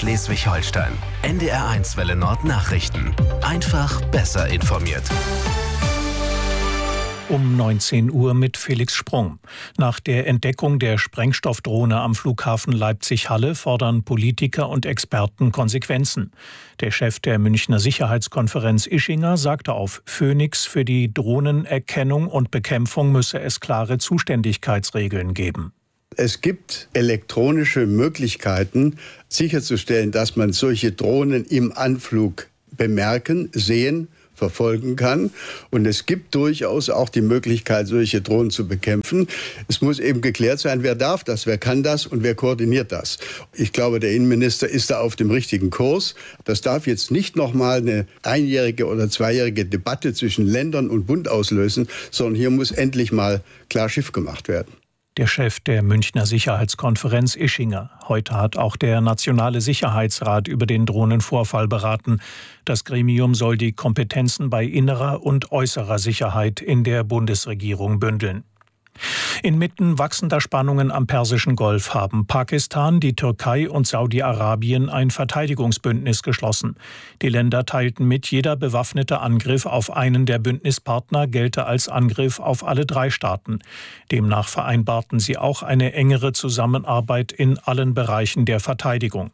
Schleswig-Holstein. NDR1 Welle Nord Nachrichten. Einfach besser informiert. Um 19 Uhr mit Felix Sprung. Nach der Entdeckung der Sprengstoffdrohne am Flughafen Leipzig-Halle fordern Politiker und Experten Konsequenzen. Der Chef der Münchner Sicherheitskonferenz Ischinger sagte auf Phoenix, für die Drohnenerkennung und Bekämpfung müsse es klare Zuständigkeitsregeln geben. Es gibt elektronische Möglichkeiten, sicherzustellen, dass man solche Drohnen im Anflug bemerken, sehen, verfolgen kann. Und es gibt durchaus auch die Möglichkeit, solche Drohnen zu bekämpfen. Es muss eben geklärt sein, wer darf das, wer kann das und wer koordiniert das. Ich glaube, der Innenminister ist da auf dem richtigen Kurs. Das darf jetzt nicht nochmal eine einjährige oder zweijährige Debatte zwischen Ländern und Bund auslösen, sondern hier muss endlich mal klar Schiff gemacht werden. Der Chef der Münchner Sicherheitskonferenz Ischinger. Heute hat auch der Nationale Sicherheitsrat über den Drohnenvorfall beraten. Das Gremium soll die Kompetenzen bei innerer und äußerer Sicherheit in der Bundesregierung bündeln. Inmitten wachsender Spannungen am Persischen Golf haben Pakistan, die Türkei und Saudi-Arabien ein Verteidigungsbündnis geschlossen. Die Länder teilten mit, jeder bewaffnete Angriff auf einen der Bündnispartner gelte als Angriff auf alle drei Staaten. Demnach vereinbarten sie auch eine engere Zusammenarbeit in allen Bereichen der Verteidigung.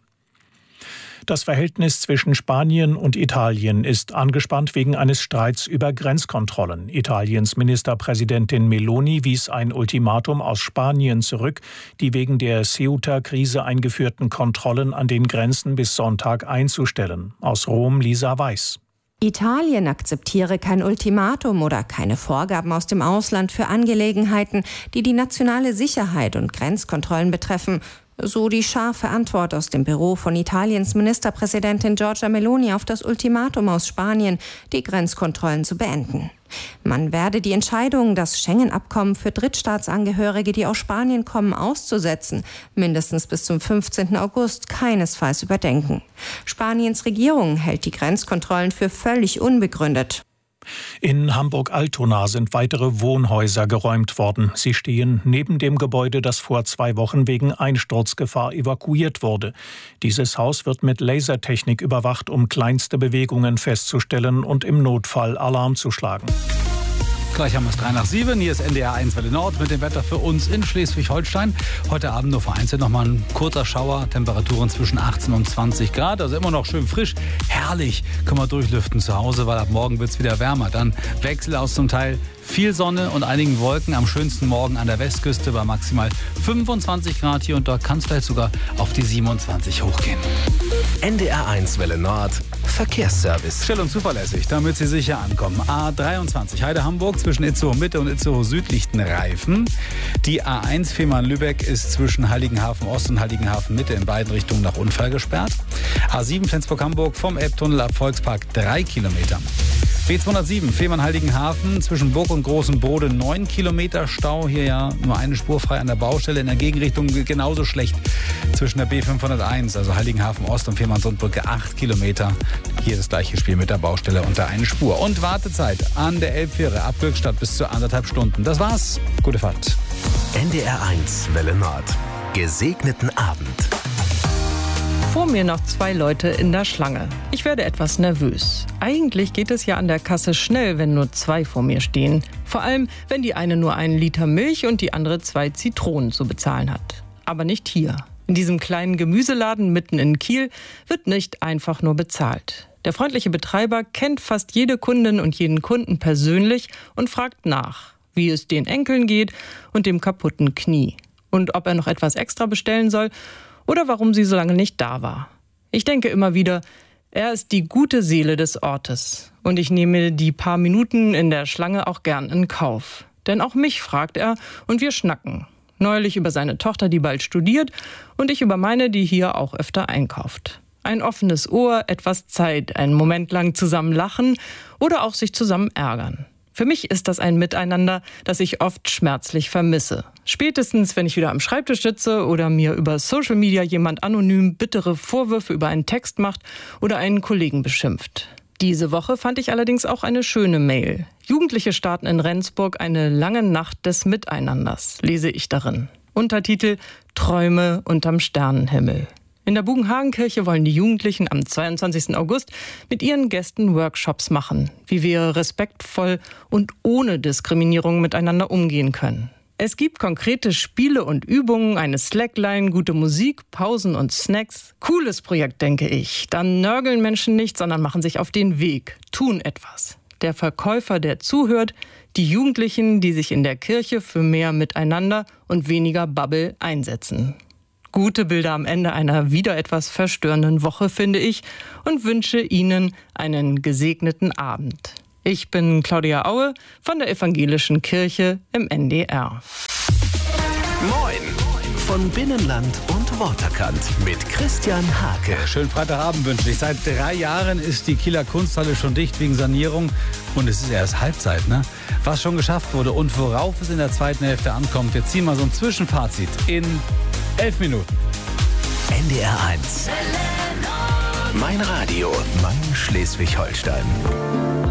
Das Verhältnis zwischen Spanien und Italien ist angespannt wegen eines Streits über Grenzkontrollen. Italiens Ministerpräsidentin Meloni wies ein Ultimatum aus Spanien zurück, die wegen der Ceuta-Krise eingeführten Kontrollen an den Grenzen bis Sonntag einzustellen. Aus Rom Lisa Weiß. Italien akzeptiere kein Ultimatum oder keine Vorgaben aus dem Ausland für Angelegenheiten, die die nationale Sicherheit und Grenzkontrollen betreffen. So die scharfe Antwort aus dem Büro von Italiens Ministerpräsidentin Giorgia Meloni auf das Ultimatum aus Spanien, die Grenzkontrollen zu beenden. Man werde die Entscheidung, das Schengen-Abkommen für Drittstaatsangehörige, die aus Spanien kommen, auszusetzen, mindestens bis zum 15. August keinesfalls überdenken. Spaniens Regierung hält die Grenzkontrollen für völlig unbegründet. In Hamburg-Altona sind weitere Wohnhäuser geräumt worden. Sie stehen neben dem Gebäude, das vor 2 Wochen wegen Einsturzgefahr evakuiert wurde. Dieses Haus wird mit Lasertechnik überwacht, um kleinste Bewegungen festzustellen und im Notfall Alarm zu schlagen. Gleich haben wir es 7:03. Hier ist NDR1 Welle Nord mit dem Wetter für uns in Schleswig-Holstein. Heute Abend nur vereinzelt noch mal ein kurzer Schauer. Temperaturen zwischen 18 und 20 Grad. Also immer noch schön frisch. Herrlich. Können wir durchlüften zu Hause, weil ab morgen wird es wieder wärmer. Dann Wechsel aus zum Teil viel Sonne und einigen Wolken. Am schönsten morgen an der Westküste bei maximal 25 Grad. Hier und dort kann es vielleicht sogar auf die 27 hochgehen. NDR1 Welle Nord Verkehrsservice. Schnell und zuverlässig, damit Sie sicher ankommen. A23 Heide-Hamburg zwischen Itzehoe Mitte und Itzehoe Süd liegt ein Reifen. Die A1 Fehmarn-Lübeck ist zwischen Heiligenhafen Ost und Heiligenhafen Mitte in beiden Richtungen nach Unfall gesperrt. A7 Flensburg-Hamburg vom Elbtunnel ab Volkspark 3 Kilometer. B207 Fehmarn-Heiligenhafen zwischen Burg und Großen Brode 9 Kilometer Stau. Hier ja nur eine Spur frei an der Baustelle. In der Gegenrichtung genauso schlecht zwischen der B501, also Heiligenhafen Ost und Fehmarnsundbrücke 8 Kilometer. Hier das gleiche Spiel mit der Baustelle unter eine Spur. Und Wartezeit an der Elbfähre ab Glückstadt bis zu 1,5 Stunden. Das war's. Gute Fahrt. NDR1 Welle Nord. Gesegneten Abend. Vor mir noch 2 Leute in der Schlange. Ich werde etwas nervös. Eigentlich geht es ja an der Kasse schnell, wenn nur 2 vor mir stehen. Vor allem, wenn die eine nur 1 Liter Milch und die andere 2 Zitronen zu bezahlen hat. Aber nicht hier. In diesem kleinen Gemüseladen mitten in Kiel wird nicht einfach nur bezahlt. Der freundliche Betreiber kennt fast jede Kundin und jeden Kunden persönlich und fragt nach, wie es den Enkeln geht und dem kaputten Knie. Und ob er noch etwas extra bestellen soll oder warum sie so lange nicht da war. Ich denke immer wieder, er ist die gute Seele des Ortes. Und ich nehme die paar Minuten in der Schlange auch gern in Kauf. Denn auch mich fragt er und wir schnacken. Neulich über seine Tochter, die bald studiert, und ich über meine, die hier auch öfter einkauft. Ein offenes Ohr, etwas Zeit, einen Moment lang zusammen lachen oder auch sich zusammen ärgern. Für mich ist das ein Miteinander, das ich oft schmerzlich vermisse. Spätestens, wenn ich wieder am Schreibtisch sitze oder mir über Social Media jemand anonym bittere Vorwürfe über einen Text macht oder einen Kollegen beschimpft. Diese Woche fand ich allerdings auch eine schöne Mail. Jugendliche starten in Rendsburg eine lange Nacht des Miteinanders, lese ich darin. Untertitel: Träume unterm Sternenhimmel. In der Bugenhagenkirche wollen die Jugendlichen am 22. August mit ihren Gästen Workshops machen, wie wir respektvoll und ohne Diskriminierung miteinander umgehen können. Es gibt konkrete Spiele und Übungen, eine Slackline, gute Musik, Pausen und Snacks. Cooles Projekt, denke ich. Dann nörgeln Menschen nicht, sondern machen sich auf den Weg, tun etwas. Der Verkäufer, der zuhört, die Jugendlichen, die sich in der Kirche für mehr Miteinander und weniger Babbel einsetzen. Gute Bilder am Ende einer wieder etwas verstörenden Woche, finde ich, und wünsche Ihnen einen gesegneten Abend. Ich bin Claudia Aue von der Evangelischen Kirche im NDR. Moin von Binnenland und Waterkant mit Christian Hake. Schönen Freitagabend wünsche ich. Seit 3 Jahren ist die Kieler Kunsthalle schon dicht wegen Sanierung und es ist erst Halbzeit, ne? Was schon geschafft wurde und worauf es in der zweiten Hälfte ankommt, wir ziehen mal so ein Zwischenfazit in 11 Minuten. NDR 1. Mein Radio, mein Schleswig-Holstein.